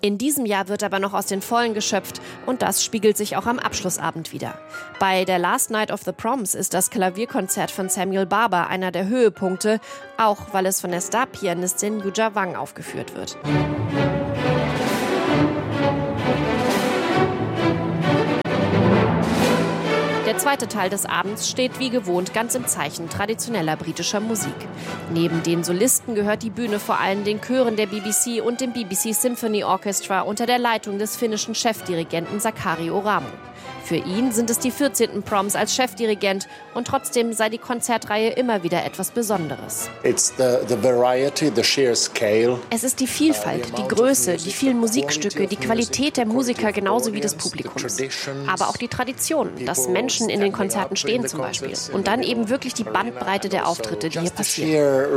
In diesem Jahr wird aber noch aus den Vollen geschöpft und das spiegelt sich auch am Abschlussabend wider. Bei der Last Night of the Proms ist das Klavierkonzert von Samuel Barber einer der Höhepunkte, auch weil es von der Star-Pianistin Yuja Wang aufgeführt wird. Der zweite Teil des Abends steht wie gewohnt ganz im Zeichen traditioneller britischer Musik. Neben den Solisten gehört die Bühne vor allem den Chören der BBC und dem BBC Symphony Orchestra unter der Leitung des finnischen Chefdirigenten Sakari Oramo. Für ihn sind es die 14. Proms als Chefdirigent und trotzdem sei die Konzertreihe immer wieder etwas Besonderes. It's the variety, the sheer scale. Es ist die Vielfalt, die Größe, die vielen Musikstücke, die Qualität der Musiker genauso wie des Publikums. Aber auch die Tradition, dass Menschen in den Konzerten stehen zum Beispiel. Und dann eben wirklich die Bandbreite der Auftritte, die hier passieren.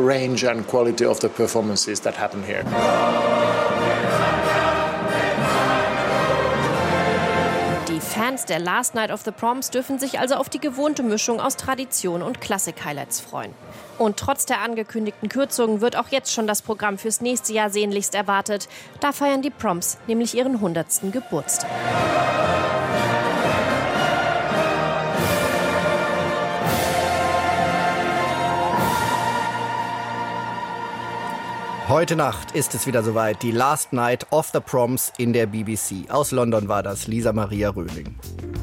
Die Fans der Last Night of the Proms dürfen sich also auf die gewohnte Mischung aus Tradition und Klassik-Highlights freuen. Und trotz der angekündigten Kürzungen wird auch jetzt schon das Programm fürs nächste Jahr sehnlichst erwartet. Da feiern die Proms nämlich ihren 100. Geburtstag. Heute Nacht ist es wieder soweit, die Last Night of the Proms in der BBC. Aus London war das Lisa Maria Röhling.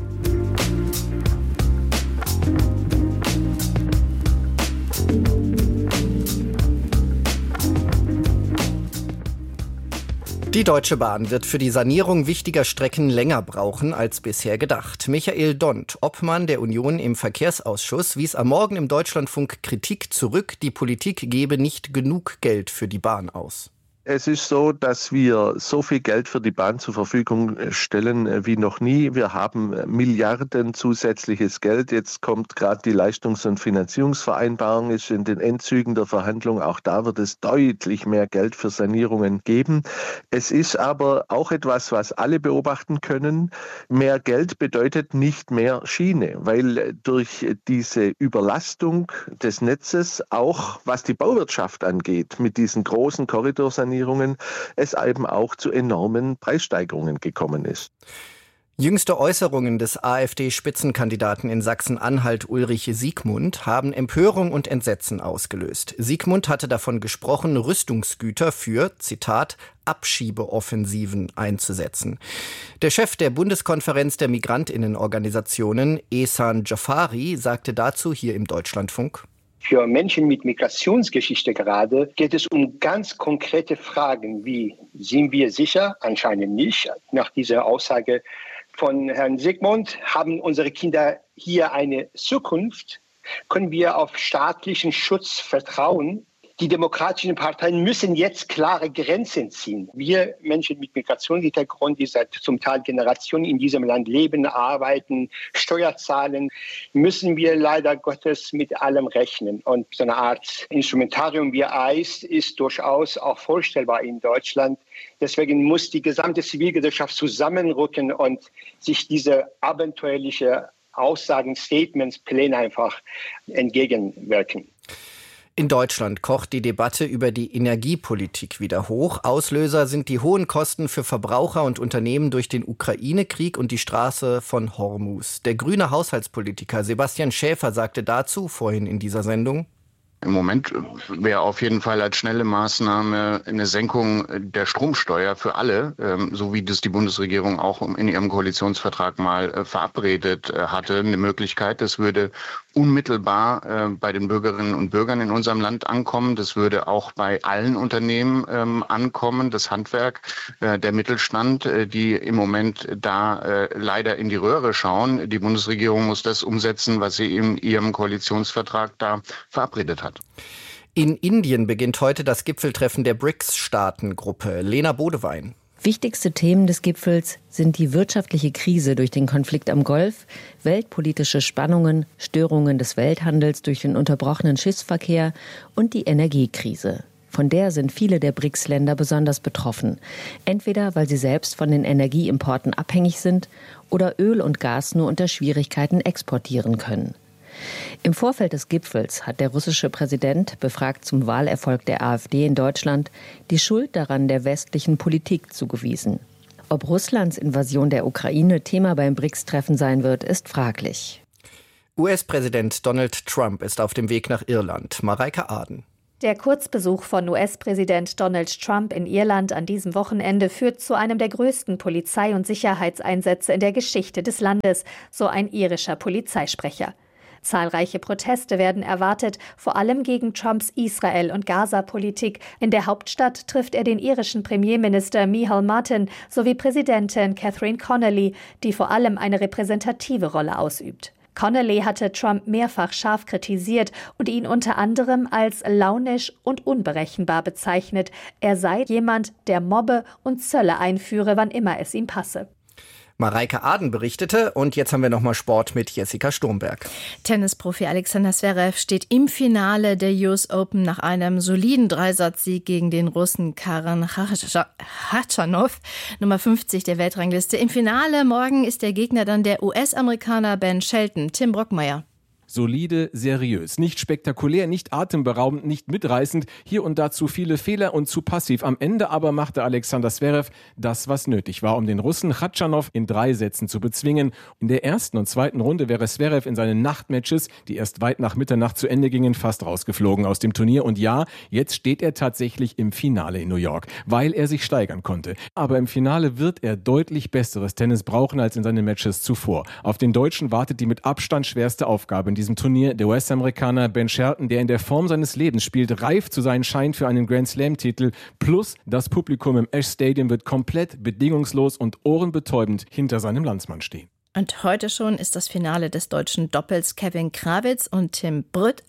Die Deutsche Bahn wird für die Sanierung wichtiger Strecken länger brauchen als bisher gedacht. Michael Dont, Obmann der Union im Verkehrsausschuss, wies am Morgen im Deutschlandfunk Kritik zurück, die Politik gebe nicht genug Geld für die Bahn aus. Es ist so, dass wir so viel Geld für die Bahn zur Verfügung stellen wie noch nie. Wir haben Milliarden zusätzliches Geld. Jetzt kommt gerade die Leistungs- und Finanzierungsvereinbarung, ist in den Endzügen der Verhandlung. Auch da wird es deutlich mehr Geld für Sanierungen geben. Es ist aber auch etwas, was alle beobachten können. Mehr Geld bedeutet nicht mehr Schiene, weil durch diese Überlastung des Netzes, auch was die Bauwirtschaft angeht, mit diesen großen Korridorsanierungen, es eben auch zu enormen Preissteigerungen gekommen ist. Jüngste Äußerungen des AfD-Spitzenkandidaten in Sachsen-Anhalt Ulrich Siegmund haben Empörung und Entsetzen ausgelöst. Siegmund hatte davon gesprochen, Rüstungsgüter für, Zitat, Abschiebeoffensiven einzusetzen. Der Chef der Bundeskonferenz der Migrantinnenorganisationen, Ehsan Jafari, sagte dazu hier im Deutschlandfunk: Für Menschen mit Migrationsgeschichte gerade geht es um ganz konkrete Fragen wie: Sind wir sicher? Anscheinend nicht. Nach dieser Aussage von Herrn Siegmund, haben unsere Kinder hier eine Zukunft? Können wir auf staatlichen Schutz vertrauen? Die demokratischen Parteien müssen jetzt klare Grenzen ziehen. Wir Menschen mit Migrationshintergrund, die seit zum Teil Generationen in diesem Land leben, arbeiten, Steuer zahlen, müssen wir leider Gottes mit allem rechnen. Und so eine Art Instrumentarium wie ICE ist durchaus auch vorstellbar in Deutschland. Deswegen muss die gesamte Zivilgesellschaft zusammenrücken und sich diese abenteuerliche Aussagen, Statements, Pläne einfach entgegenwirken. In Deutschland kocht die Debatte über die Energiepolitik wieder hoch. Auslöser sind die hohen Kosten für Verbraucher und Unternehmen durch den Ukraine-Krieg und die Straße von Hormuz. Der grüne Haushaltspolitiker Sebastian Schäfer sagte dazu vorhin in dieser Sendung: Im Moment wäre auf jeden Fall als schnelle Maßnahme eine Senkung der Stromsteuer für alle, so wie das die Bundesregierung auch in ihrem Koalitionsvertrag mal verabredet hatte, eine Möglichkeit. Das würde unmittelbar bei den Bürgerinnen und Bürgern in unserem Land ankommen. Das würde auch bei allen Unternehmen ankommen, das Handwerk, der Mittelstand, die im Moment da leider in die Röhre schauen. Die Bundesregierung muss das umsetzen, was sie in ihrem Koalitionsvertrag da verabredet hat. In Indien beginnt heute das Gipfeltreffen der BRICS-Staatengruppe. Lena Bodewein. Wichtigste Themen des Gipfels sind die wirtschaftliche Krise durch den Konflikt am Golf, weltpolitische Spannungen, Störungen des Welthandels durch den unterbrochenen Schiffsverkehr und die Energiekrise. Von der sind viele der BRICS-Länder besonders betroffen. Entweder weil sie selbst von den Energieimporten abhängig sind oder Öl und Gas nur unter Schwierigkeiten exportieren können. Im Vorfeld des Gipfels hat der russische Präsident, befragt zum Wahlerfolg der AfD in Deutschland, die Schuld daran der westlichen Politik zugewiesen. Ob Russlands Invasion der Ukraine Thema beim BRICS-Treffen sein wird, ist fraglich. US-Präsident Donald Trump ist auf dem Weg nach Irland. Mareike Aden. Der Kurzbesuch von US-Präsident Donald Trump in Irland an diesem Wochenende führt zu einem der größten Polizei- und Sicherheitseinsätze in der Geschichte des Landes, so ein irischer Polizeisprecher. Zahlreiche Proteste werden erwartet, vor allem gegen Trumps Israel- und Gaza-Politik. In der Hauptstadt trifft er den irischen Premierminister Micheál Martin sowie Präsidentin Catherine Connolly, die vor allem eine repräsentative Rolle ausübt. Connolly hatte Trump mehrfach scharf kritisiert und ihn unter anderem als launisch und unberechenbar bezeichnet. Er sei jemand, der mobbe und Zölle einführe, wann immer es ihm passe. Mareike Aden berichtete und jetzt haben wir nochmal Sport mit Jessica Sturmberg. Tennisprofi Alexander Zverev steht im Finale der US Open nach einem soliden Dreisatzsieg gegen den Russen Karen Khachanov, Nummer 50 der Weltrangliste. Im Finale morgen ist der Gegner dann der US-Amerikaner Ben Shelton. Tim Brockmeier. Solide, seriös, nicht spektakulär, nicht atemberaubend, nicht mitreißend, hier und da zu viele Fehler und zu passiv. Am Ende aber machte Alexander Zverev das, was nötig war, um den Russen Khachanov in 3 Sätzen zu bezwingen. In der ersten und zweiten Runde wäre Zverev in seinen Nachtmatches, die erst weit nach Mitternacht zu Ende gingen, fast rausgeflogen aus dem Turnier. Und ja, jetzt steht er tatsächlich im Finale in New York, weil er sich steigern konnte. Aber im Finale wird er deutlich besseres Tennis brauchen als in seinen Matches zuvor. Auf den Deutschen wartet die mit Abstand schwerste Aufgabe in diesem Turnier. Der US-Amerikaner Ben Shelton, der in der Form seines Lebens spielt, reif zu sein scheint für einen Grand-Slam-Titel. Plus das Publikum im Ash Stadium wird komplett bedingungslos und ohrenbetäubend hinter seinem Landsmann stehen. Und heute schon ist das Finale des deutschen Doppels Kevin Krawitz und Tim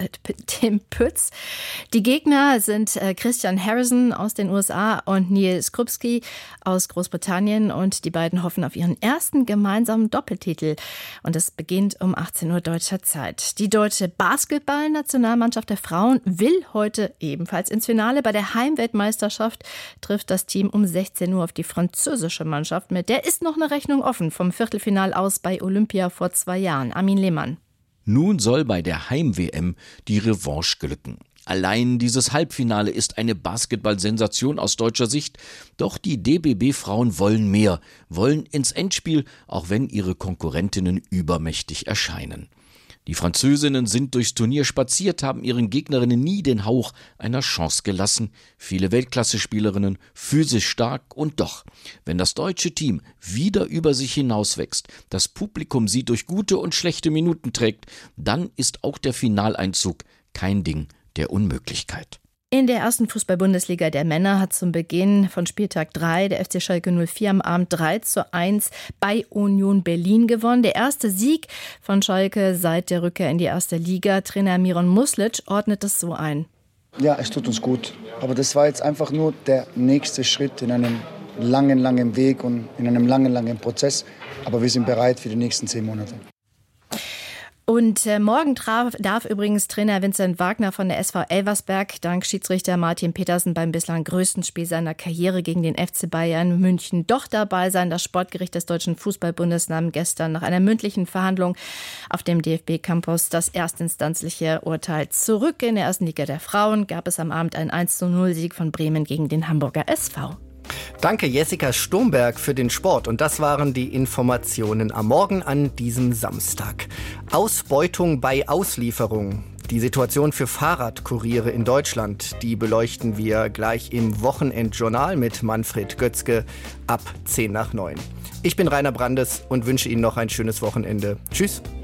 Pütz. Die Gegner sind Christian Harrison aus den USA und Neil Skrupski aus Großbritannien. Und die beiden hoffen auf ihren ersten gemeinsamen Doppeltitel. Und es beginnt um 18 Uhr deutscher Zeit. Die deutsche Basketball-Nationalmannschaft der Frauen will heute ebenfalls ins Finale. Bei der Heimweltmeisterschaft trifft das Team um 16 Uhr auf die französische Mannschaft. Mit der ist noch eine Rechnung offen vom Viertelfinal aus bei Olympia vor 2 Jahren. Armin Lehmann. Nun soll bei der Heim-WM die Revanche glücken. Allein dieses Halbfinale ist eine Basketball-Sensation aus deutscher Sicht. Doch die DBB-Frauen wollen mehr, wollen ins Endspiel, auch wenn ihre Konkurrentinnen übermächtig erscheinen. Die Französinnen sind durchs Turnier spaziert, haben ihren Gegnerinnen nie den Hauch einer Chance gelassen. Viele Weltklasse-Spielerinnen, physisch stark und doch, wenn das deutsche Team wieder über sich hinauswächst, das Publikum sie durch gute und schlechte Minuten trägt, dann ist auch der Finaleinzug kein Ding der Unmöglichkeit. In der ersten Fußball-Bundesliga der Männer hat zum Beginn von Spieltag 3 der FC Schalke 04 am Abend 3:1 bei Union Berlin gewonnen. Der erste Sieg von Schalke seit der Rückkehr in die erste Liga. Trainer Miron Muslic ordnet es so ein. Ja, es tut uns gut. Aber das war jetzt einfach nur der nächste Schritt in einem langen Weg und in einem langen Prozess. Aber wir sind bereit für die nächsten 10 Monate. Und morgen darf übrigens Trainer Vincent Wagner von der SV Elversberg dank Schiedsrichter Martin Petersen beim bislang größten Spiel seiner Karriere gegen den FC Bayern München doch dabei sein. Das Sportgericht des Deutschen Fußballbundes nahm gestern nach einer mündlichen Verhandlung auf dem DFB-Campus das erstinstanzliche Urteil zurück. In der ersten Liga der Frauen gab es am Abend einen 1:0-Sieg von Bremen gegen den Hamburger SV. Danke Jessica Sturmberg für den Sport. Und das waren die Informationen am Morgen an diesem Samstag. Ausbeutung bei Auslieferung. Die Situation für Fahrradkuriere in Deutschland, die beleuchten wir gleich im Wochenendjournal mit Manfred Götzke ab 8:50. Ich bin Rainer Brandes und wünsche Ihnen noch ein schönes Wochenende. Tschüss.